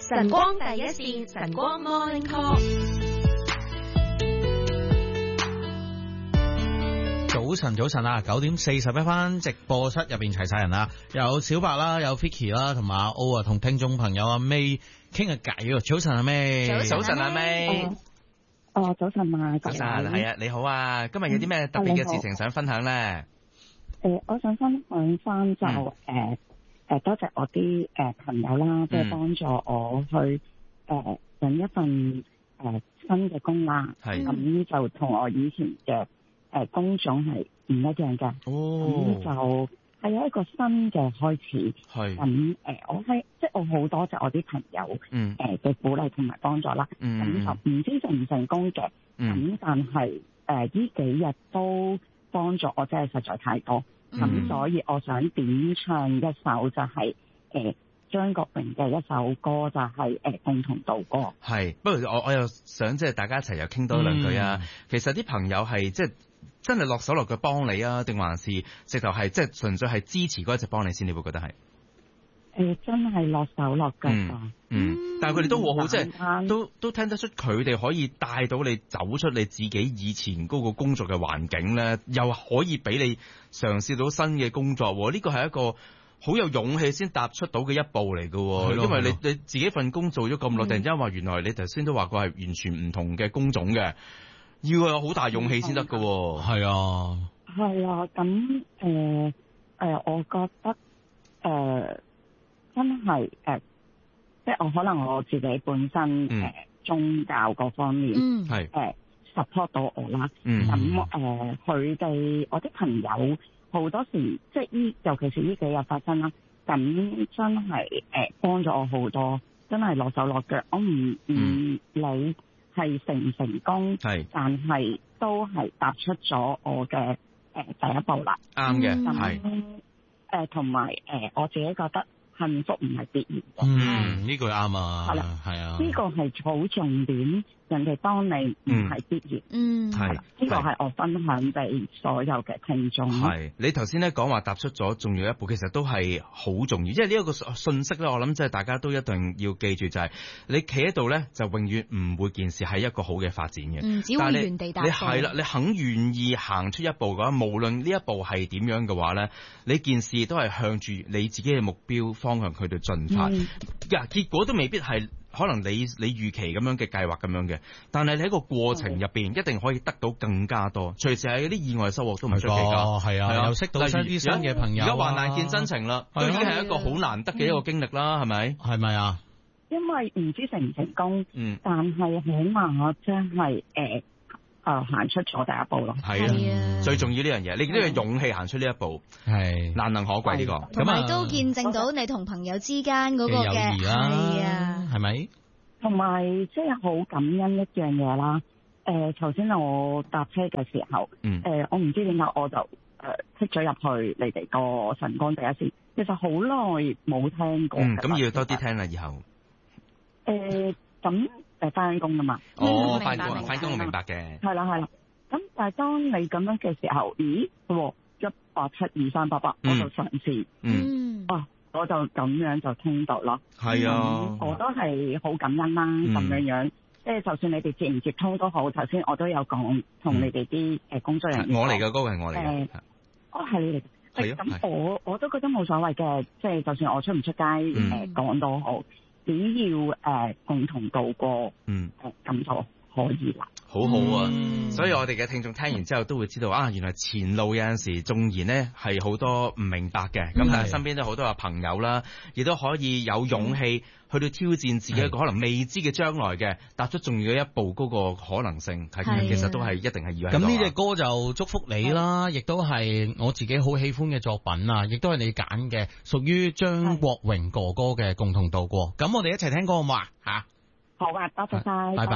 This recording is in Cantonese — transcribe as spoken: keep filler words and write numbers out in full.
晨光第一線，晨光 Morning Call。 早晨，早晨啊！九點四十一分，直播室入邊齊晒人啦，有小白啦，有 Vicky 啦，同埋阿 O 啊，同聽眾朋友阿 May 傾下偈。早晨阿 May， 早晨阿 May。 哦，早晨啊， 早晨係啊，你好啊，今日有啲咩特別嘅事情想分享咧？ 誒、呃，我想分享翻就誒誒、嗯呃，多謝我啲誒、呃、朋友啦，即係幫助我去誒揾、呃、一份誒、呃、新嘅工啦。係咁、嗯、就同我以前嘅誒、呃、工種係唔一樣嘅。哦，咁就係有一個新嘅開始。係咁誒，我係即係我好多謝我啲朋友嗯誒嘅鼓勵同埋幫助啦。嗯，咁就唔知成唔成功嘅。嗯，咁但係誒呢幾日都幫助我真係實在太多。咁、嗯、所以我想點唱一首就係誒張國榮嘅一首歌，就係、是、誒、呃、共同度過。係， 不如我我又想即係大家一齊又傾多兩句啊、嗯。其實啲朋友係即係真係落手落腳幫你啊，定還是直頭係即係純粹係支持嗰一隻幫你先？你會覺得係？誒、 呃，真係落手落腳啊！嗯，嗯但係佢哋都好好，即係都都聽得出佢哋可以帶到你走出你自己以前嗰個工作嘅環境咧，又可以俾你嘗試到新嘅工作。呢個係一個好有勇氣先踏出到嘅一步嚟嘅，因為你你自己份工做咗咁耐，突然之間話原來你頭先都話過係完全唔同嘅工種嘅，要有好大勇氣先得嘅。係啊， 係啊，咁誒誒，我覺得誒。呃真係誒、呃，即係我可能我自己本身誒、嗯呃、宗教嗰方面係誒 support 到我啦。咁誒佢哋我啲朋友好多時即係呢，尤其是呢幾日發生啦，咁真係誒幫咗我好多，真係落手落腳。我唔唔理係成唔成功，係但係都係踏出咗我嘅誒、呃、第一步啦。啱嘅，係誒同埋誒我自己覺得。幸福唔係必然嘅。 嗯，呢句啱啊。係啦，係啊。 呢個係好重點，人哋幫你唔係必然。嗯，係。呢個係我分享俾所有嘅聽眾。 係。你頭先咧講話踏出咗重要一步，其實都係好重要，因為呢一個信息咧，我諗即係大家都一定要記住，就係、是、你企喺度咧，就永遠唔會件事係一個好嘅發展嘅。 嗯，只會原地踏步。 你係啦，你肯願意行出一步嘅話，無論呢一步係點樣嘅話咧，你件事都係向住你自己嘅目標方向去到進發，呀、嗯，結果都未必係可能你你預期咁樣嘅計劃咁樣嘅，但係你喺個過程入邊一定可以得到更加多，隨時係啲意外收穫都唔出奇㗎。係啊，又識到新啲新嘅朋友。而家患難見真情啦，都已經係一個好難得嘅一個經歷啦，係咪？係咪啊？ 因為唔知成唔成功，嗯，但係起碼我真係誒。啊！行出咗第一步咯， 係啊，最重要呢樣嘢，你呢個勇氣行出呢一步，係難能可貴呢、這個。 同埋都見證到你同朋友之間嗰個嘅友誼啦，係啊，係咪？ 同埋即係好感恩一樣嘢啦。誒、呃，頭先我搭車嘅時候，嗯，誒、呃，我唔知點解我就誒剔咗入去你哋個晨光第一線，其實好耐冇聽過。 嗯，咁要多啲聽啦，以後。 誒、呃，咁。誒，翻工噶嘛？ 哦，翻工，翻工我明白嘅。 係啦，係啦。咁但係當你咁樣嘅時候，咦？一八七二三八八，我就嘗試。嗯。啊，我就咁樣就聽到咯。係啊。我都係好感恩啦，咁、嗯、樣樣。即係就算你哋接唔接通都好，頭先我都有講同你哋啲誒工作人員。 我嚟嘅嗰個係我嚟嘅。 哦，係你嚟嘅。係咁，我我都覺得冇所謂嘅，即係就算我出唔出街誒講都好。只要誒、呃、共同度過，嗯，誒、呃、咁就可以啦。 好好啊、嗯，所以我哋嘅聽眾聽完之後都會知道啊，原來前路有陣時縱然呢係好多唔明白嘅，咁、嗯、但係身邊都好多嘅朋友啦，亦都可以有勇氣去到挑戰自己一個可能未知嘅將來嘅，踏出重要嘅一步嗰個可能性，係其實都係一定係以為。 咁呢隻歌就祝福你啦，亦都係我自己好喜歡嘅作品啊，亦都係你揀嘅，屬於張國榮哥哥嘅共同度過。咁我哋一齊聽歌好嘛吓？ 好啊，多謝晒， 拜拜。